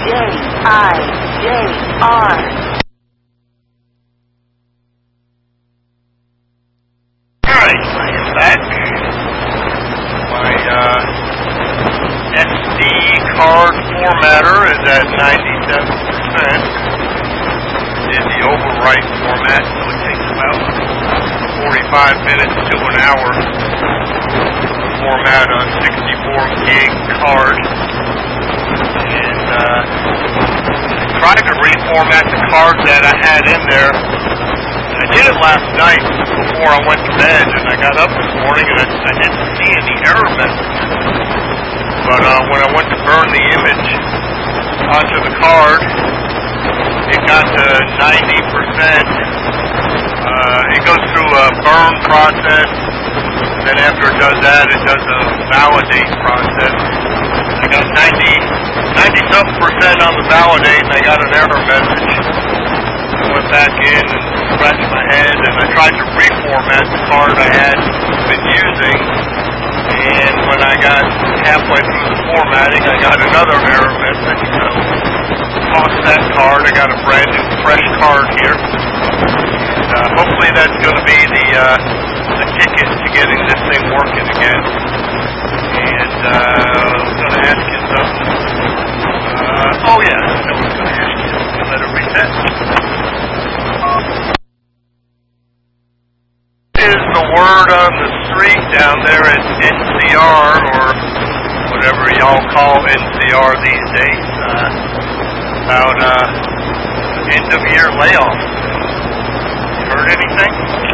Alright, I am back. My SD card formatter is at 97%. Did the overwrite format, so it takes about 45 minutes to an hour to format a 64 gig card. And I tried to reformat the card that I had in there. I did it last night before I went to bed, and I got up this morning and I didn't see any error messages. But when I went to burn the image onto the card, it got to 90%. It goes through a burn process, and then after it does that, it does a validate process. I got 90-something% on the validate, and I got an error message. I went back in and scratched my head, and I tried to reformat the card I had been using, and when I got halfway through the formatting, I got another error message. So tossed that card. I got a brand new, fresh card here. And hopefully that's going to be the ticket to getting this thing working again. And I was going to ask you something. Oh yeah, I know what I was going to ask you. Let it reset. Is the word on the street down there at NCR, or whatever y'all call NCR these days, about end-of-year layoffs? You heard anything?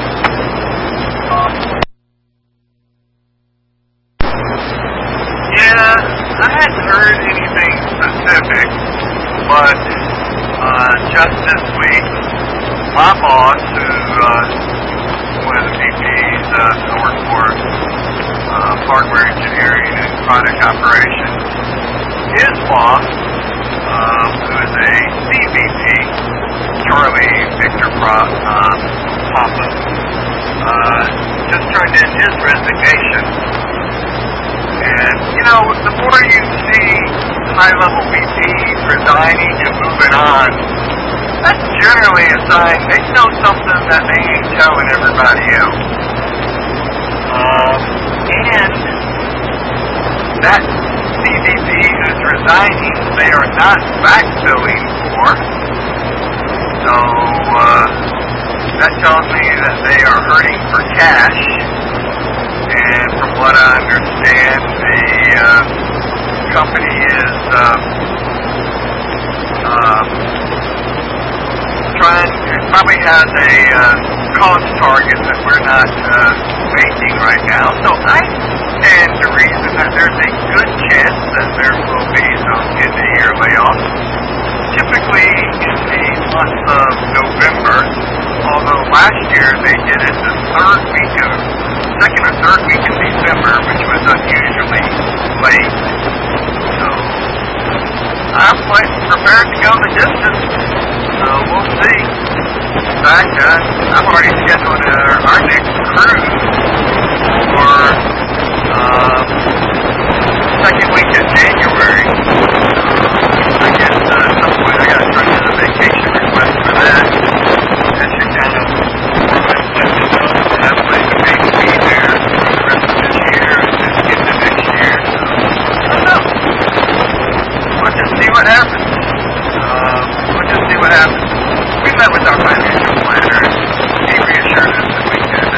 Yeah, I hadn't heard anything specific, but just this week, my boss, who one of the VPs I work for, hardware engineering and product operations, his boss, who is a CVP, Charlie Victor Papa, just turned in his resignation. And, you know, the more you see high-level VPs resigning and moving on, that's generally a sign they know something that they ain't telling everybody else. And that CVP who's resigning, they are not backfilling for. So that tells me that they are hurting for cash. And from what I understand, the company is it probably has a cost target that we're not making right now. So I stand to reason that there's a good chance that there will be some end-of-year layoffs. Typically in the month of November, although last year they did it the second or third week in December, which was unusually late. So I'm quite prepared to go the distance. So we'll see. In fact, I've already scheduled our next cruise for second week of January. I guess at some point I got to turn in a vacation request for that. That should kind of more or less let me know that I'm going to be there for the rest of this year and then into next year. So I don't know. We'll just see what happens. We met with our financial planner and he reassured us that we could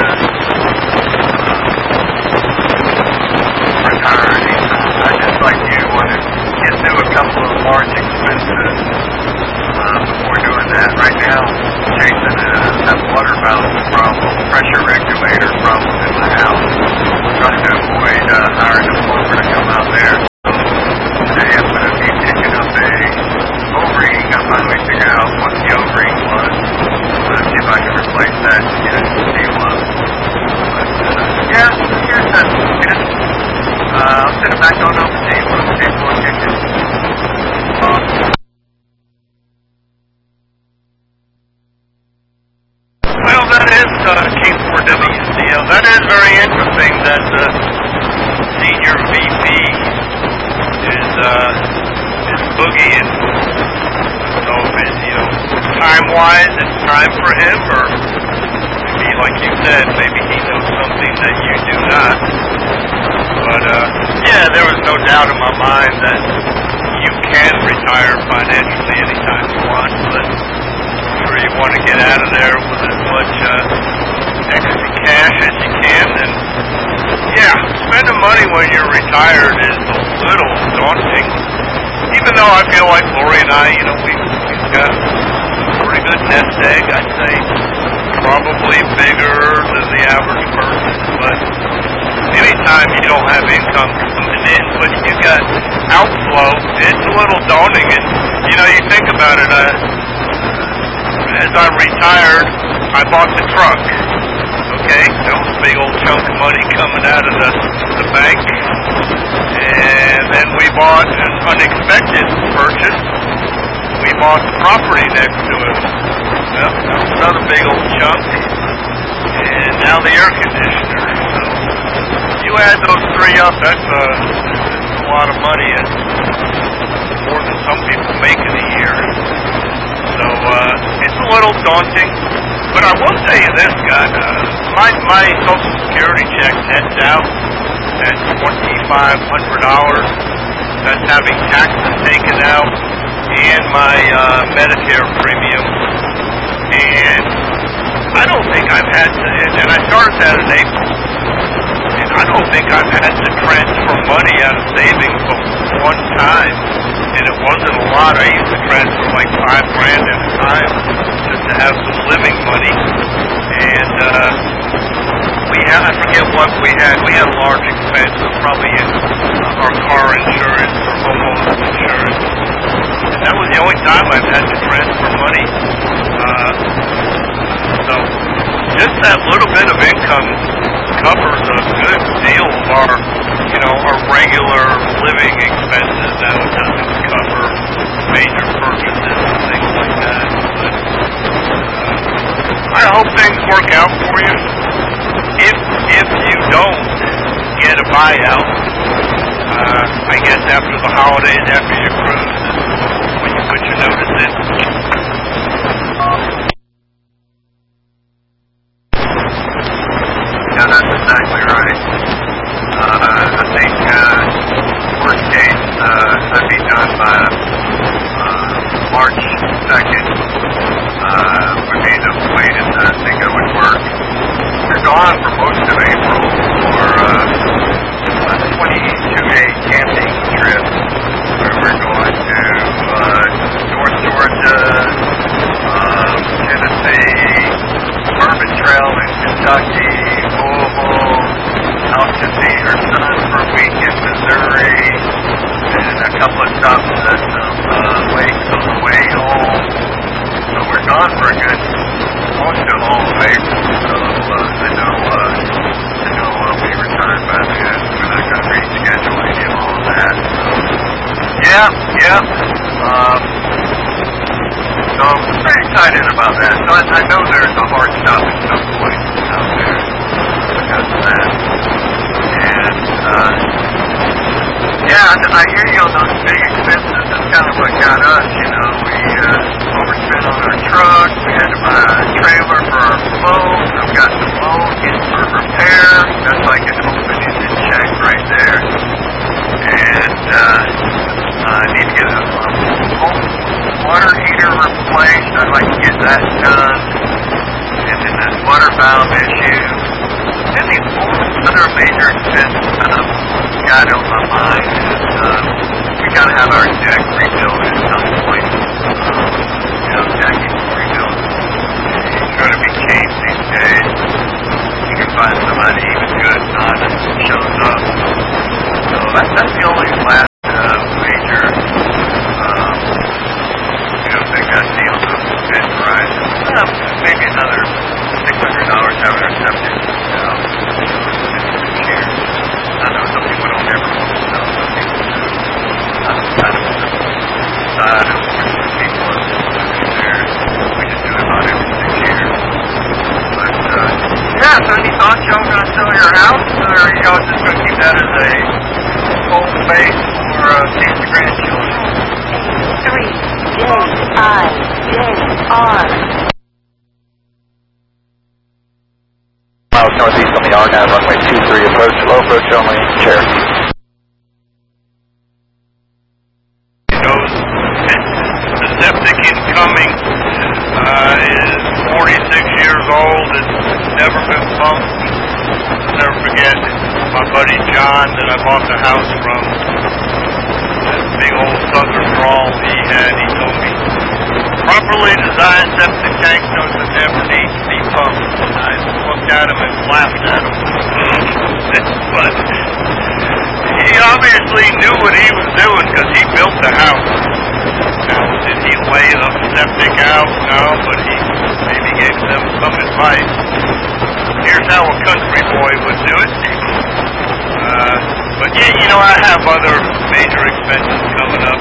retire anytime. I just like you want to get through a couple of large expenses before doing that. Right now, Jason has water balancing problem, pressure regulator problem in my house. I'm trying to avoid hiring a plumber to come out there. Today I'm going to be picking up a O-ring. I finally figured out what the O-ring was. See if I can replace that and get it sealed up. But, yeah, here's that. I'll send it back on over to you for the table and get it. Well, that is K4WCL. That is very interesting that the senior VP is boogieing time-wise, it's time for him, or maybe, like you said, maybe he knows something that you do not. But, yeah, there was no doubt in my mind that you can retire financially anytime you want, but I'm sure you want to get out of there with as much extra cash as you can, and yeah, spending money when you're retired is a little daunting. Even though I feel like Lori and I, we've got a pretty good nest egg, I'd say. Probably bigger than the average person, but anytime you don't have income coming in, but you got outflow, it's a little daunting. And, you think about it, as I retired, I bought the truck. Okay, that was a big old chunk of money coming out of the bank. And then we bought an unexpected purchase. We bought the property next to it. Yep, that was another big old chunk. And now the air conditioner. So you add those three up, that's a lot of money, and more than some people make in a year. So it's a little daunting. But I will tell you this, God, my Social Security check nets out at $2,500. That's having taxes taken out and my Medicare premium. And I don't think I've had to, and I started that in April, and I don't think I've had to transfer money out of savings but one time. And it wasn't a lot. I used to transfer like $5,000 at a time just to have some living money. And I forget what we had. We had a large expense. It was probably in our car insurance or homeowners insurance. And that was the only time I've had to transfer money. So just that little bit of income covers a good deal of our regular living expenses. Now it doesn't cover major purchases and things like that. But I hope things work out for you. If you don't get a buyout, I guess after the holidays, after your cruise, is when you put your notice in. Yeah, that's exactly right. I think worst case could be done by March 2nd would be the latest I think I would work. We're gone for most of April for a 22-day camping trip where we're going to North Georgia, Tennessee, Bourbon Trail in Kentucky, Louisville, out to see her son for a week in Missouri, and a couple of stops at some lakes on the way home. So we're gone for a good most of all of April. So I know I'll be retired by then. We're not going to reschedule any of all of that. So yeah. So I'm pretty excited about that. So I know there's a hard stop at some point out there because of that. And I hear you on those big expenses. That's kind of what got us. We overspent on our truck. We had to buy a trailer for our boat. I've got the boat in for repair. That's like an open-ended check right there. And I need to get a home water heater replaced. I'd like to get that done. And then that water valve issue. And the other major expense got on my mind is we got to have our deck rebuilt at some point. Deck needs rebuilt. It's going to be cheap these days. You can find somebody even good not that shows up. So that's the only last major thing I see on the bid horizon. Maybe another $600 having our septic out this year. I know some people don't ever want to sell. Some people do. I don't decide on which people are there. We just do about every 6 years. But so any thoughts y'all going to sell your house, or are y'all just going to keep that as a home base for future grandchildren? 3 J-I-J-R approach, slow approach only, Cherokee. Knows the septic incoming is 46 years old. It's never been pumped. I'll never forget my buddy John that I bought the house from. That big old southern drawl he had. He told me, properly designed septic tank doesn't ever need to be pumped. I looked at him and laughed at him. But he obviously knew what he was doing because he built the house. Now, did he lay the septic out? No, but he maybe gave them some advice. Here's how a country boy would do it. But yeah, you know, I have other major expenses coming up.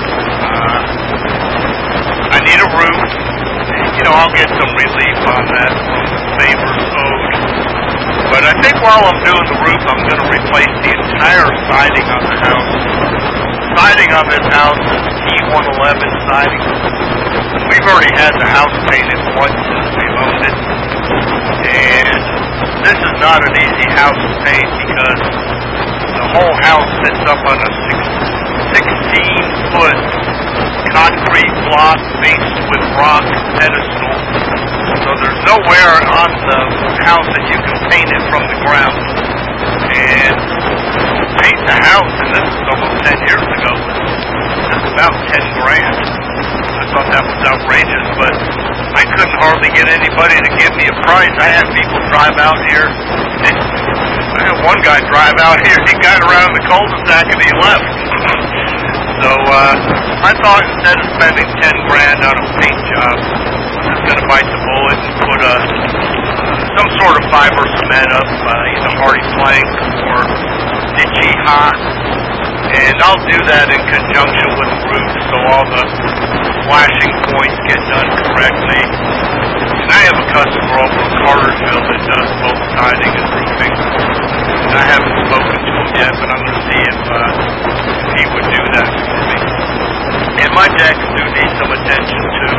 I need a roof. You know, I'll get some relief on that from favors owed. But I think while I'm doing the roof, I'm going to replace the entire siding on the house. Siding on this house is T111 siding. We've already had the house painted once since we've owned it. And this is not an easy house to paint because the whole house sits up on a 16-foot concrete block faced with rock pedestal. So there's nowhere on the house that you can paint it from the ground. And paint the house, and this is almost 10 years ago, it's about 10 grand. I thought that was outrageous, but I couldn't hardly get anybody to give me a price. I had people drive out here. I had one guy drive out here. He got around the cul-de-sac and he left. So I thought instead of spending 10 grand on a paint job, I was going to bite the bullet and put some sort of fiber cement up, either hardy plank or ditchy hot. And I'll do that in conjunction with the roof so all the flashing points get done correctly. And I have a customer over in Cartersville that does both siding and roofing. And I haven't spoken to him yet, but I'm going to see if he would do that for me. And my decks do need some attention too.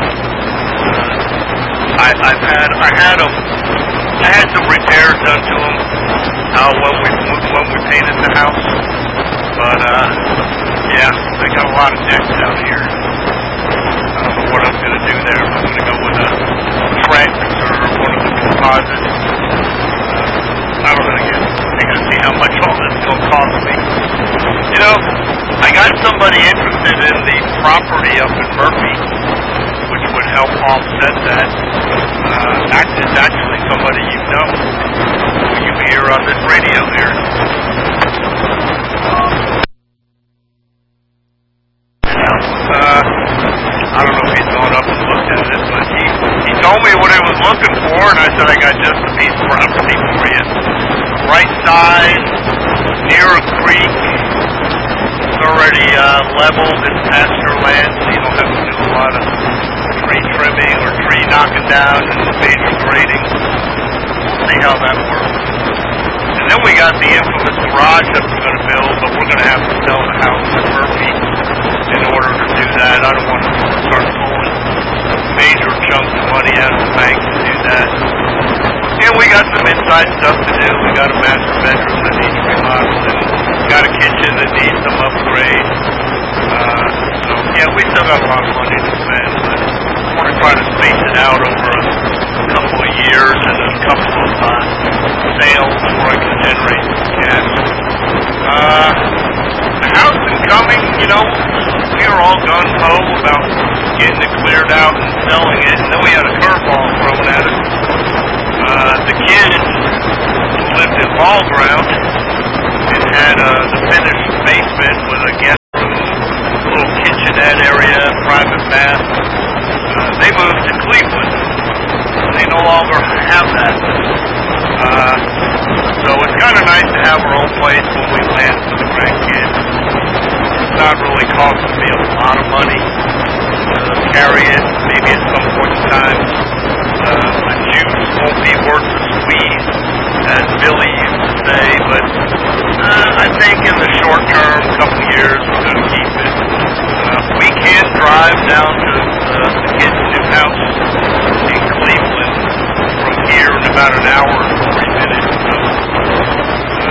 I had some repairs done to them when we painted the house. But yeah, I got a lot of decks out here. I don't know what I'm going to do there. If I'm going to go with a Trex or one of the composites. I don't know yet. I got to see how much all this is going to cost me. You know, I got somebody interested in the property up in Murphy, which would help offset that. It's actually somebody you know, who you hear on this radio here. I don't know if he's gone up and looked at it, but he told me what he was looking for, and I said I got just a piece of property for you. Right side, near a creek. It's already leveled and pasture land, so you don't have to do a lot of tree trimming or tree knocking down and major grading. We'll see how that works. And then we got the infamous garage that we're going to build, but we're going to have to sell the house in Murphy in order to do that. I don't want to start pulling major chunks of money out of the bank to do that. And we got some inside stuff to do. We got a master bedroom that needs remodeling. Got a kitchen that needs some upgrade. So yeah, we still got a lot of money to spend, but I want to try to space it out over a couple of years and a couple of sales before I can generate cash. The house incoming, you know, we were all gung-ho about getting it cleared out and selling it, and then we had a curveball thrown at us. The kid who lived in Ball Ground and had the finished basement with a guest room, little kitchenette area, private bath. They moved to Cleveland. They no longer have that. So it's kind of nice to have our own place when we land for the grandkids. It's not really costing me a lot of money to carry it. Maybe at some point in time, the juice won't be worth the squeeze, as Billy used to say. But I think in the short term, couple years, we're going to keep it. We can drive down to the kids' new house in Cleveland from here in about an hour and 40 minutes. So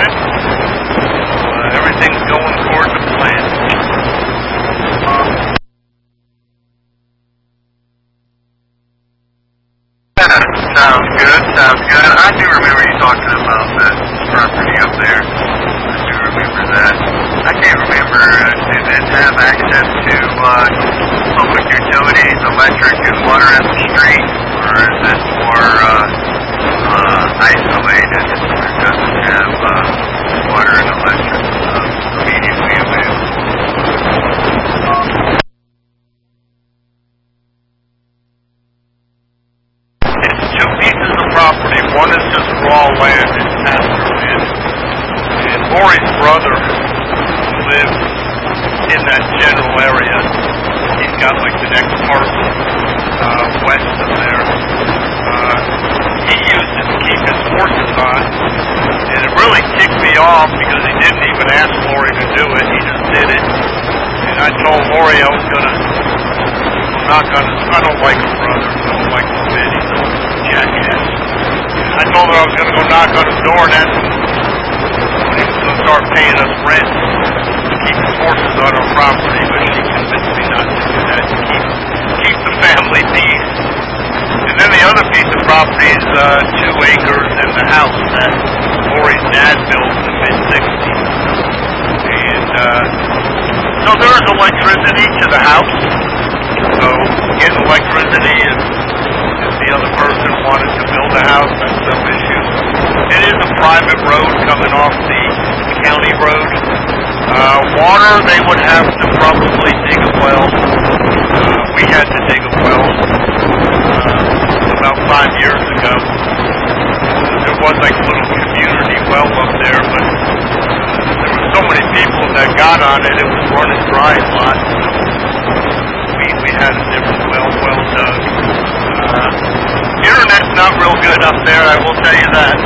construction. Everything's going toward the plan. Sounds good, sounds good. I do remember you talking about that property up there. I do remember that. I can't remember, did it have access to public utilities, electric and water in the street, or is it more isolated where it doesn't have water and electric immediately available? Two pieces of property. One is just raw land and pasture land. And Lori's brother lives in that general area. He's got like the next parcel west of there. He used it to keep his horses on. And it really ticked me off because he didn't even ask Lori to do it. He just did it. And I told Lori I was going to knock on his... I don't like his brother. I don't like his bit. He's a jackass. I told her I was going to go knock on his door and ask him when he was going to start paying us rent to keep his horses on our property, but she convinced me not to do that, to keep the family peace. And then the other piece of property is 2 acres and the house that Lori's dad built in the mid-60s. And so there is electricity to the house. So getting electricity if the other person wanted to build a house, that's no issue. It is a private road coming off the county road. Water, they would have to probably dig a well. We had to dig a well about 5 years ago. There was like a little community well up there, but there were so many people that got on it, it was running dry a lot. We had a different well dug. Internet's not real good up there, I will tell you that.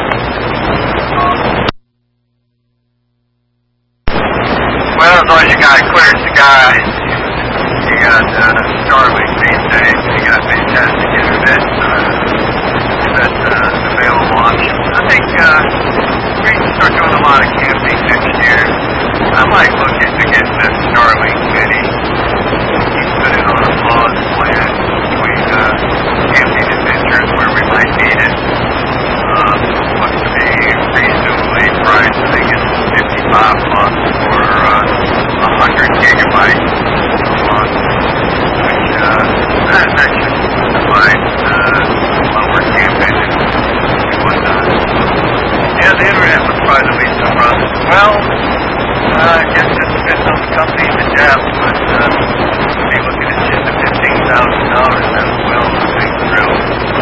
Well, as long as you got cleared sky, you got Starlink these days, you got fantastic internet that's available options. I think we can start doing a lot of camping next year. I might look into getting that Starlink mini. Put it on a pause plan between camping adventures where we might need it. Looks to be reasonably priced. I think it's $55 for 100 gigabytes a month, which that should suffice while we're camping and whatnot. Yeah, the internet was surprisingly so rough. Well, I guess it depends on the company and the depth, but we'll be looking at $10,000 to $15,000 as well as being drilled.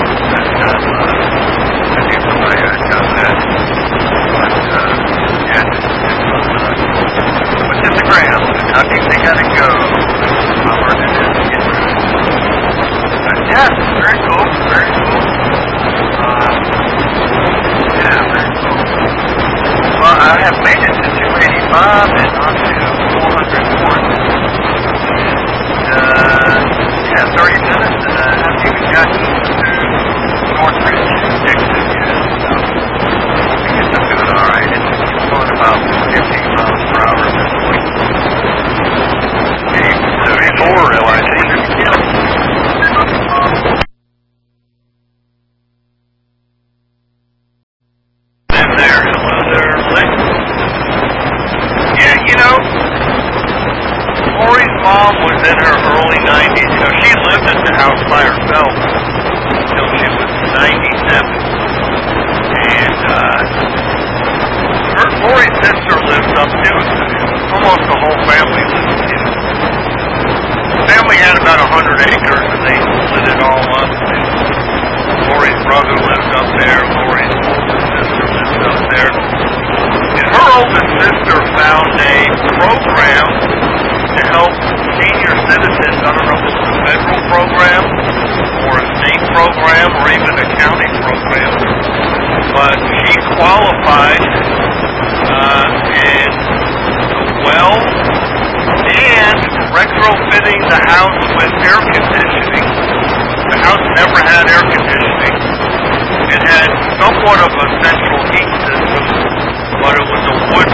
I think somebody had done that. But, yeah, but just the ground. I think they gotta go. I'm learning this to get rid of it. But yeah, very cool, very cool. Yeah, very cool. Well, I have made it to 285 and on to 440. Yeah, 30 minutes, and I haven't even gotten to Northridge, Texas yet. So I guess I'm doing all right. It's going about 15 miles per hour at this point. Maybe 74, LIC. Yeah, you know, Lori's mom was in her early 90s. You know, she lived at the house by herself until she was 97. And Lori's sister lives up too. Almost the whole family lives here. The family had about 100 acres and they split it all up. And Lori's brother lives up there. Lori's older sister lives up there. And her oldest sister found a program to help senior citizens. I don't know if it's a federal program or a state program or even a county program. But she qualified and well and retrofitting the house with air conditioning. The house never had air conditioning. It had somewhat of a central heat system, but it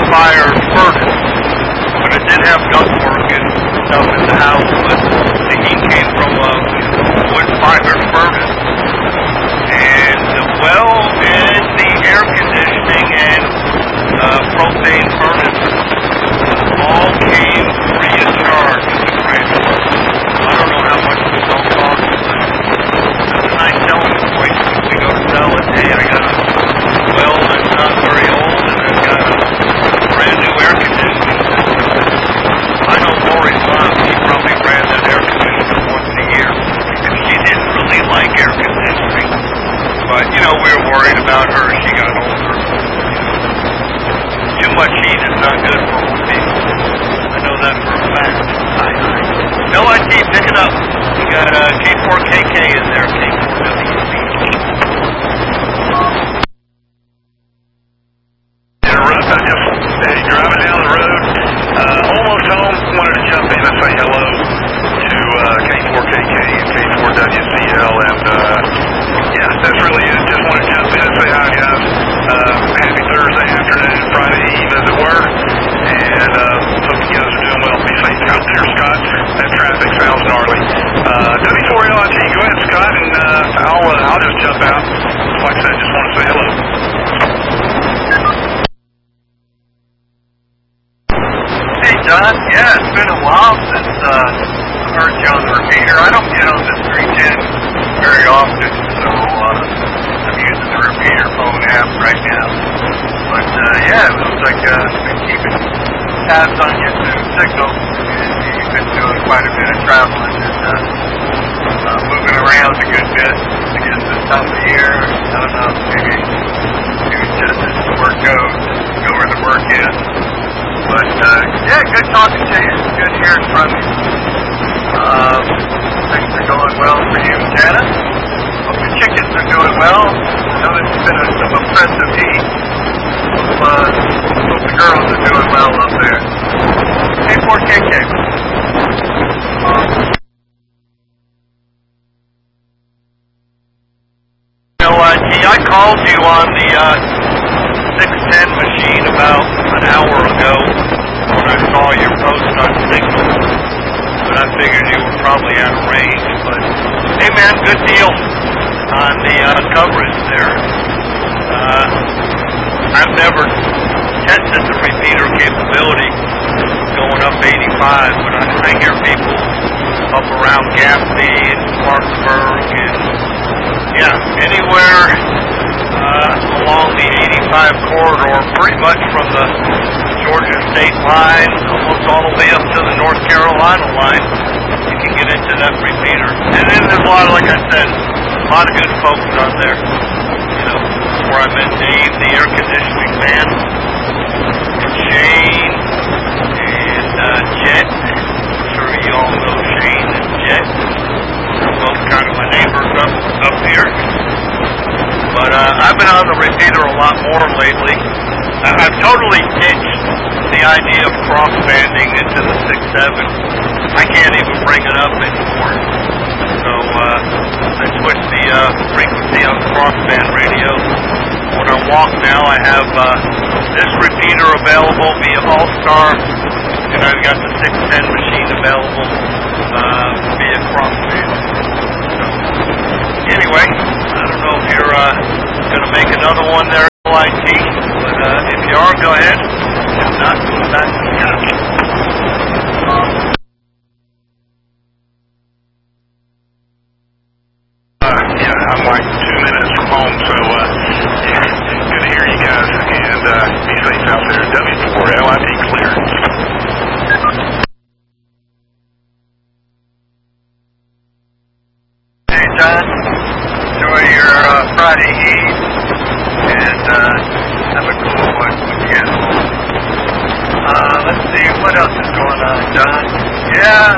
wood-fired furnace. But it did have ductwork and stuff in the house, but the heat came from a wood-fired furnace. And the well and the air conditioning and propane furnace all came free of charge to the ranch. I don't know how much this all cost, but it's a nice selling point when we go to sell it. Hey, I got a well that's not very old, and I've got a brand new air conditioning system. I know Lori's mom, she probably ran that air conditioner once a year, and she didn't really like air conditioning. But, you know, we were worried about her. She got older. Too much heat is not good for old people. I know that for a fact. LIT, pick it up. We got K4KK in there, K4WC. Hey, driving down the road, almost home, wanted to jump in and say hello to K4KK and K4WCL, and yeah, that's really it. Just want to jump in and say hi, guys. Happy Thursday afternoon, Friday Eve as it were, and hope you guys are doing well. Be safe out there, Scott. That traffic sounds gnarly. W4LIT, go ahead, Scott, and I'll just jump out. Like I said, just want to say hello. Hey, John. Yeah, it's been a while since I heard you on the repeater. I don't get on this 310 very often, so I'm using the repeater phone app right now. But yeah, it looks like been keeping tabs on your signal, and you've been doing quite a bit of traveling and moving around a good bit. I guess this time of year, I don't know, maybe just as the work goes, go where the work is. But yeah, good talking to you. Good hearing from you. Things are going well for you, Janet. Hope the chickens are doing well. I know it's been some oppressive heat. Hope the girls are doing well up there. K4KK. I called you on the 610 machine about an hour ago when I saw your post on Signal, but I figured you were probably out of range. But hey, man, good deal on the coverage there. I've never tested the repeater capability going up 85, but I hear people up around Gaffney and Clarksburg and yeah, anywhere along the 85 corridor, pretty much from the Georgia state line almost all the way up to the North Carolina line, you can get into that repeater. And then there's a lot of, like I said, a lot of good folks on there. You know, where I met Dave, the air conditioning man, and Shane, and Jet. I'm sure you all know Shane and Jet. They're both kind of my neighbors up here. But I've been on the repeater a lot more lately. I've totally ditched the idea of cross-banding into the 6.7. I can't even bring it up anymore. So I switched the frequency on crossband radio. When I walk now, I have this repeater available via All-Star, and I've got the 610 machine available via crossband. So, anyway, I don't know if you're going to make another one there, LIT, but if you are, go ahead. If not, go back to the couch. Yeah, I'm like 2 minutes from home, so yeah, good to hear you guys, and be safe out there. W4LIT clear. Hey, John. Enjoy your Friday Eve, and have a cool one weekend. Let's see, what else is going on, John? Yeah,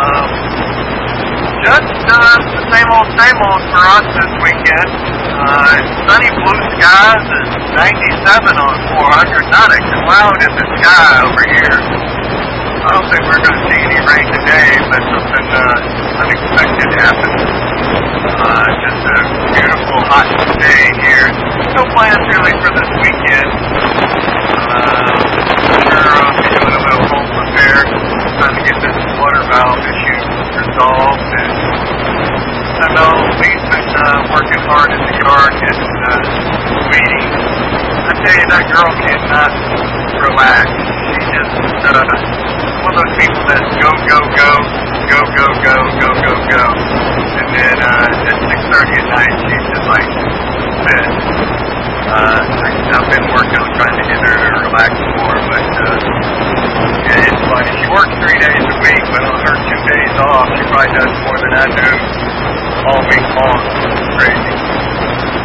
just the same old for us this weekend. Sunny blue skies and 97 on 400. Not a cloud in the sky over here. I don't think we're going to see any rain today, but something unexpected happened. Just a beautiful hot day here. No plans really for this weekend. tell you, that girl cannot relax. She just, one of those people that go, go, go, go, go, go, go, go, go. And then at 6:30 at night, she's just like, dead. I've been working on trying to get her to relax more, but yeah, it's funny. She works 3 days a week, but on her 2 days off, she probably does more than I do all week long. It's crazy.